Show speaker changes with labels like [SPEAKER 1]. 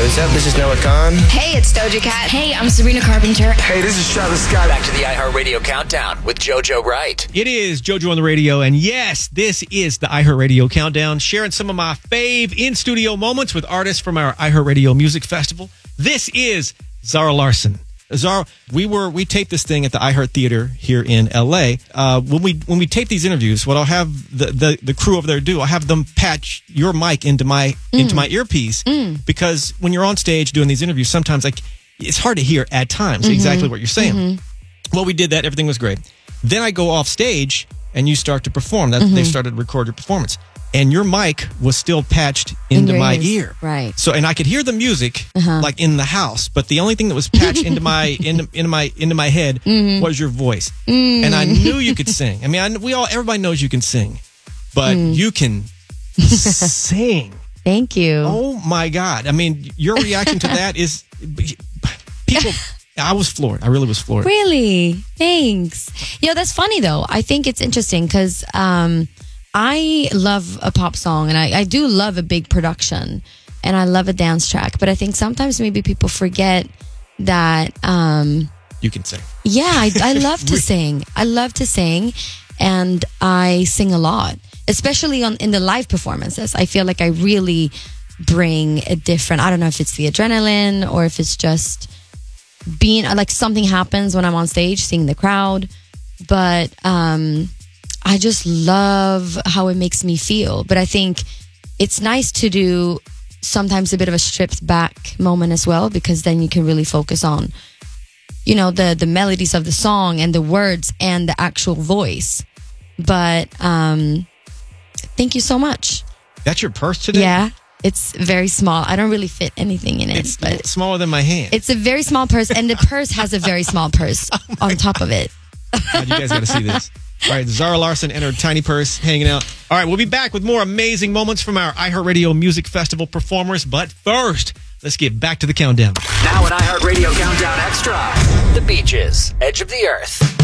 [SPEAKER 1] Hey, what's up? This is Noah Khan.
[SPEAKER 2] Hey, it's Doja Cat.
[SPEAKER 3] Hey, I'm Sabrina Carpenter.
[SPEAKER 4] Hey, this is Travis Scott.
[SPEAKER 5] Back to the iHeartRadio Countdown with JoJo Wright.
[SPEAKER 6] It is JoJo on the radio, and yes, this is the iHeartRadio Countdown, sharing some of my fave in-studio moments with artists from our iHeartRadio Music Festival. This is Zara Larsson. Zara, we taped this thing at the iHeart Theater here in LA. When we tape these interviews, what I'll have the crew over there do, I'll have them patch your mic into my earpiece because when you're on stage doing these interviews, sometimes it's hard to hear at times exactly what you're saying. Well, we did that. Everything was great. Then I go off stage and you start to perform. They started to record your performance. And your mic was still patched into my ear.
[SPEAKER 3] Right.
[SPEAKER 6] So, and I could hear the music like in the house, but the only thing that was patched into my head was your voice. And I knew you could sing. I mean, everybody knows you can sing, but you can sing.
[SPEAKER 3] Thank you.
[SPEAKER 6] Oh my God. I mean, your reaction to that is people. I was floored. I really was floored.
[SPEAKER 3] Really? Thanks. That's funny though. I think it's interesting because, I love a pop song and I do love a big production and I love a dance track, but I think sometimes maybe people forget that
[SPEAKER 6] you can sing.
[SPEAKER 3] Yeah, I love to sing. I love to sing and I sing a lot, especially in the live performances. I feel like I really bring a different, I don't know if it's the adrenaline or if it's just being like something happens when I'm on stage, seeing the crowd, but I just love how it makes me feel. But I think it's nice to do sometimes a bit of a stripped back moment as well, because then you can really focus on, the melodies of the song and the words and the actual voice. But thank you so much.
[SPEAKER 6] That's your purse today?
[SPEAKER 3] Yeah. It's very small. I don't really fit anything in it.
[SPEAKER 6] It's smaller than my hand.
[SPEAKER 3] It's a very small purse, and the purse has a very small purse on top of it.
[SPEAKER 6] God, you guys got to see this. All right, Zara Larsson and her tiny purse hanging out. All right, we'll be back with more amazing moments from our iHeartRadio Music Festival performers. But first, let's get back to the countdown.
[SPEAKER 5] Now an iHeartRadio Countdown Extra. The Beaches, Edge of the Earth.